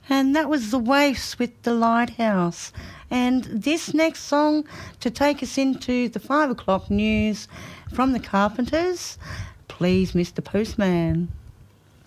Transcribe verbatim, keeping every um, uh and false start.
And that was The Waifs with The Lighthouse. And this next song to take us into the five o'clock news from the Carpenters, Please Mister Postman.